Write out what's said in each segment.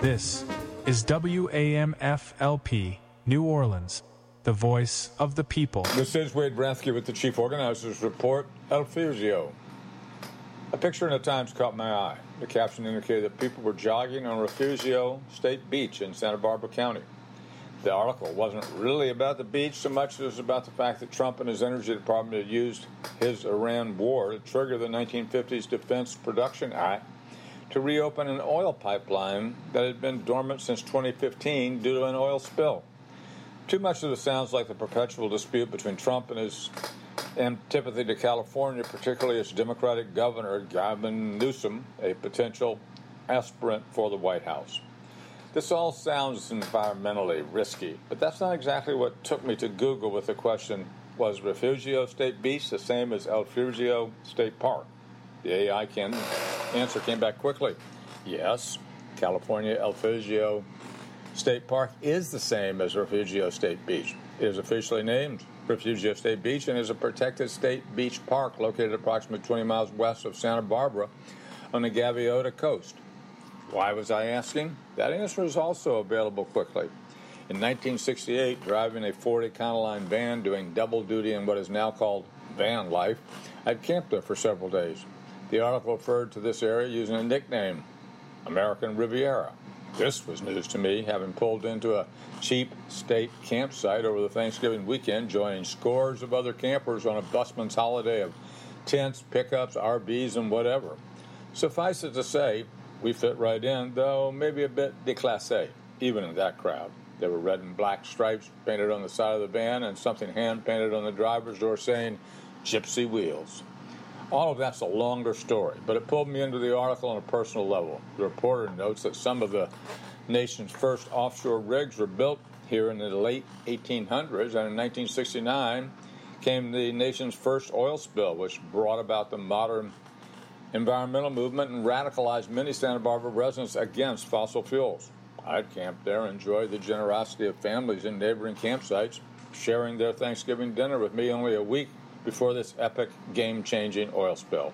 This is WAMFLP, New Orleans, the voice of the people. This is Wade Bransky with the Chief Organizers Report, El Refugio. A picture in the Times caught my eye. The caption indicated that people were jogging on Refugio State Beach in Santa Barbara County. The article wasn't really about the beach so much as it was about the fact that Trump and his Energy Department had used his Iran war to trigger the 1950s Defense Production Act to reopen an oil pipeline that had been dormant since 2015 due to an oil spill. Too much of this sounds like the perpetual dispute between Trump and his antipathy to California, particularly its Democratic governor, Gavin Newsom, a potential aspirant for the White House. This all sounds environmentally risky, but that's not exactly what took me to Google with the question, was Refugio State Beach the same as El Refugio State Park? The AI answer came back quickly. Yes, California El Refugio State Park is the same as Refugio State Beach. It is officially named Refugio State Beach and is a protected state beach park located approximately 20 miles west of Santa Barbara on the Gaviota coast. Why was I asking? That answer is also available quickly. In 1968, driving a Ford Econoline van doing double duty in what is now called van life, I'd camped there for several days. The article referred to this area using a nickname, American Riviera. This was news to me, having pulled into a cheap state campsite over the Thanksgiving weekend, joining scores of other campers on a busman's holiday of tents, pickups, RVs, and whatever. Suffice it to say, we fit right in, though maybe a bit déclassé, even in that crowd. There were red and black stripes painted on the side of the van and something hand-painted on the driver's door saying, Gypsy Wheels. All of that's a longer story, but it pulled me into the article on a personal level. The reporter notes that some of the nation's first offshore rigs were built here in the late 1800s, and in 1969 came the nation's first oil spill, which brought about the modern environmental movement and radicalized many Santa Barbara residents against fossil fuels. I'd camped there and enjoyed the generosity of families in neighboring campsites, sharing their Thanksgiving dinner with me only a week before this epic, game-changing oil spill.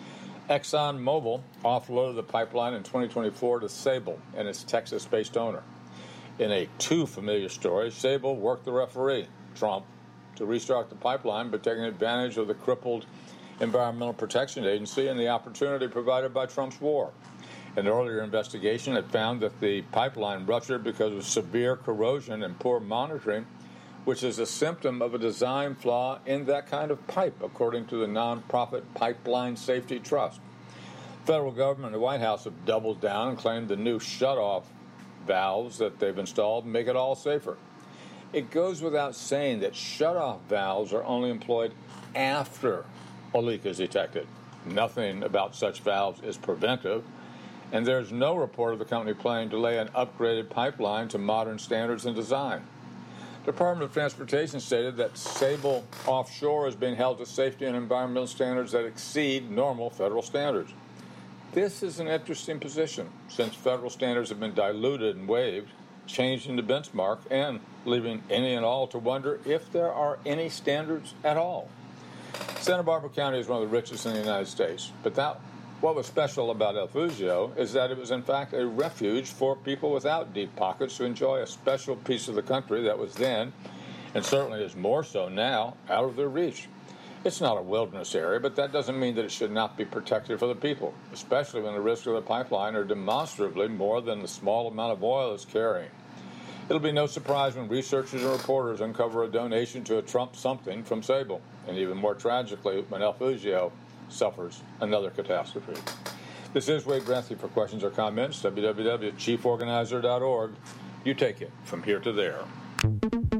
ExxonMobil offloaded the pipeline in 2024 to Sable and its Texas-based owner. In a too-familiar story, Sable worked the referee, Trump, to restart the pipeline by taking advantage of the crippled Environmental Protection Agency and the opportunity provided by Trump's war. An earlier investigation had found that the pipeline ruptured because of severe corrosion and poor monitoring, which is a symptom of a design flaw in that kind of pipe, according to the nonprofit Pipeline Safety Trust. The federal government and the White House have doubled down and claimed the new shut-off valves that they've installed make it all safer. It goes without saying that shut-off valves are only employed after a leak is detected. Nothing about such valves is preventive, and there's no report of the company planning to lay an upgraded pipeline to modern standards and design. The Department of Transportation stated that Sable Offshore is being held to safety and environmental standards that exceed normal federal standards. This is an interesting position, since federal standards have been diluted and waived, changing the benchmark and leaving any and all to wonder if there are any standards at all. Santa Barbara County is one of the richest in the United States, but what was special about El Refugio is that it was in fact a refuge for people without deep pockets to enjoy a special piece of the country that was then, and certainly is more so now, out of their reach. It's not a wilderness area, but that doesn't mean that it should not be protected for the people, especially when the risks of the pipeline are demonstrably more than the small amount of oil it's carrying. It'll be no surprise when researchers and reporters uncover a donation to a Trump something from Sable, and even more tragically when El Refugio suffers another catastrophe. This is Wade Bransky. For questions or comments, www.chieforganizer.org. You take it from here to there.